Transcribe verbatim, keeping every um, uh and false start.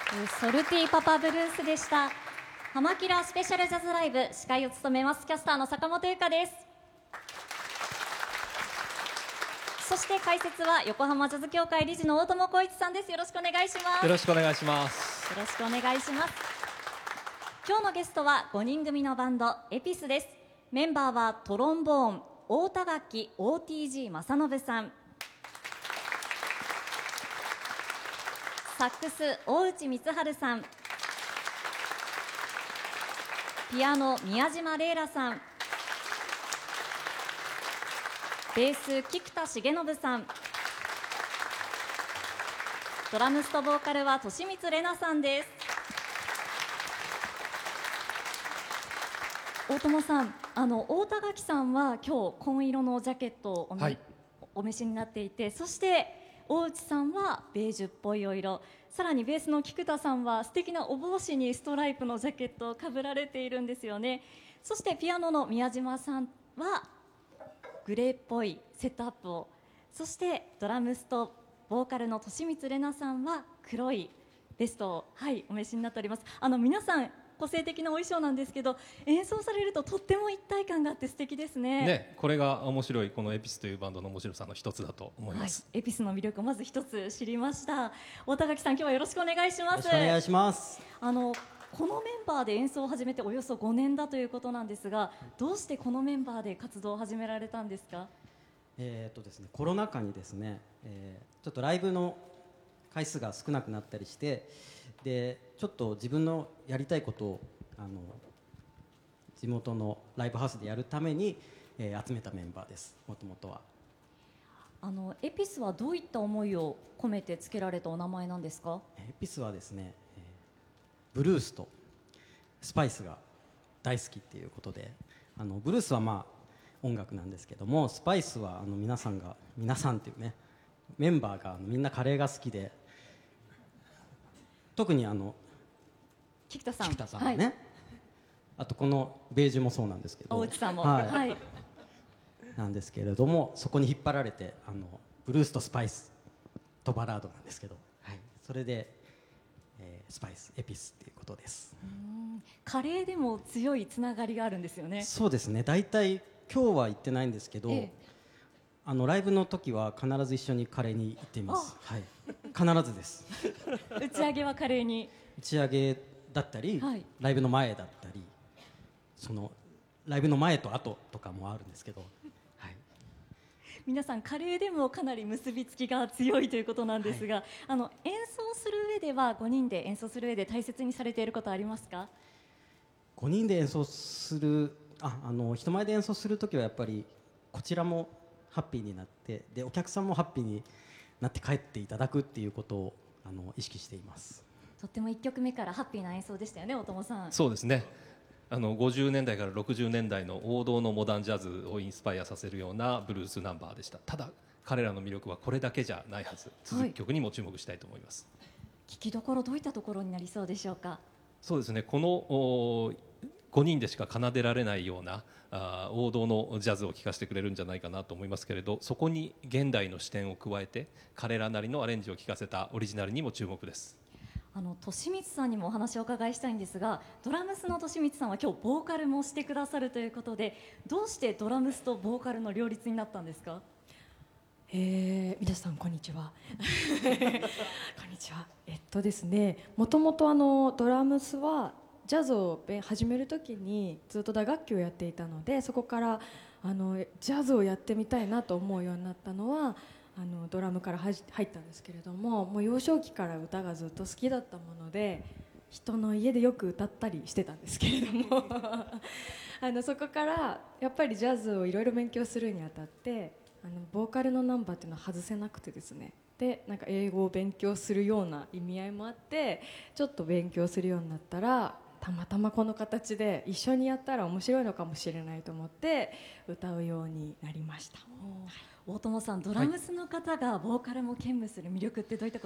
ソルティパパブルースでした。ハマキラスペシャルジャズライブ、司会を務めますキャスターの坂本優香です。そして解説は横浜ジャズ協会理事の大友光一さんです。よろしくお願いします。 よろしくお願いします。 よろしくお願いします。今日のゲストはごにん組のバンドエピスです。メンバーはトロンボーン大田垣 オーティージー 正信さん、サックス大内光晴さん、ピアノ宮島玲羅さん、ベース菊田重信さん、ドラムスとボーカルは利光玲奈さんです。大友さん、あの大田垣さんは今日紺色のジャケットをお,、はい、お召しになっていて、そして大内さんはベージュっぽいお色、さらにベースの菊田さんは素敵なお帽子にストライプのジャケットをかぶられているんですよね。そしてピアノの宮島さんはグレーっぽいセットアップを、そしてドラムスとボーカルの利光玲奈さんは黒いベストを、はい、お召しになっております。あの皆さん個性的なお衣装なんですけど、演奏されるととっても一体感があって素敵ですね。 ね、これが面白い、このエピスというバンドの面白さの一つだと思います。 はい、エピスの魅力をまず一つ知りました。大田垣さん、今日はよろしくお願いします。よろしくお願いします。 あのこのメンバーで演奏を始めておよそごねんだということなんですが、どうしてこのメンバーで活動を始められたんですか？ えーっとですね、コロナ禍にですね、えー、ちょっとライブの回数が少なくなったりして、でちょっと自分のやりたいことをあの地元のライブハウスでやるために、えー、集めたメンバーです。もともとはあのエピスはどういった思いを込めて付けられたお名前なんですか？ エピスはですね、えー、ブルースとスパイスが大好きっていうことで、あのブルースはまあ音楽なんですけども、スパイスはあの皆さんが皆さんっていうね、メンバーがみんなカレーが好きで、特にあの菊田さん、 菊田さんね、はい、あとこのベージュもそうなんですけど、 大内さんも、 はいはい、 なんですけれども、そこに引っ張られて、あのブルースとスパイスとバラードなんですけど、はい、それで、えー、スパイスエピスっていうことです。 うーん、カレーでも強いつながりがあるんですよね。 そうですね、大体今日は行ってないんですけど、ええ、あのライブの時は必ず一緒にカレーに行っています。はい、必ずです打ち上げはカレーに、 打ち上げだったり、はい、ライブの前だったり、そのライブの前と後とかもあるんですけど、はい、 皆さんカレーでもかなり結びつきが強いということなんですが、はい、あの演奏する上ではごにんで演奏する上で大切にされていることはありますか？ ごにんで演奏するああの人前で演奏するときはやっぱりこちらもハッピーになって、でお客さんもハッピーになって帰っていただくっていうことをあの意識しています。 とってもいっきょくめからハッピーな演奏でしたよね、大友さん。 そうですね、あのごじゅうねんだいからろくじゅうねんだいの王道のモダンジャズをインスパイアさせるようなブルースナンバーでした。ただ彼らの魅力はこれだけじゃないはず。続く曲にも注目したいと思います。 はい、聞きどころどういったところになりそうでしょうか？ そうですね、このごにんでしか奏でられないようなあ王道のジャズを聴かせてくれるんじゃないかなと思いますけれど、そこに現代の視点を加えて彼らなりのアレンジを聴かせたオリジナルにも注目です。 あの利光さんにもお話をお伺いしたいんですが、ドラムスの利光さんは今日ボーカルもしてくださるということで、どうしてドラムスとボーカルの両立になったんですか？ えー、皆さんこんにちはこんにちは。えっとですね、もともとあのドラムスはジャズを始めるときにずっと打楽器をやっていたので、そこからあのジャズをやってみたいなと思うようになったのはあのドラムから入ったんですけれども、もう幼少期から歌がずっと好きだったもので、人の家でよく歌ったりしてたんですけれどもあのそこからやっぱりジャズをいろいろ勉強するにあたって、あのボーカルのナンバーっていうのは外せなくてですね、でなんか英語を勉強するような意味合いもあって、ちょっと勉強するようになったらたまたまこの形で一緒にやったら面白いのかもしれないと思って歌うようになりました。 大友さん、ドラムスの方がボーカルも兼務する魅力ってどういった